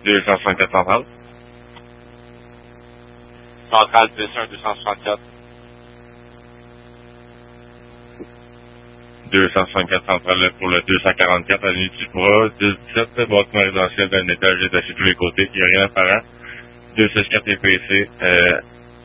264 centrale. Centrale 10-1, 264. 264 centrale pour le 244 avenue Duprat, 10-17, bâtiment résidentiel d'un étage détaché de tous les côtés, il n'y a rien apparent. 264 EPC,